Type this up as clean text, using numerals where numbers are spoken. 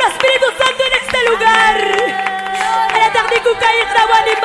Espíritu Santo en este lugar. El Eterno Kukai Tawani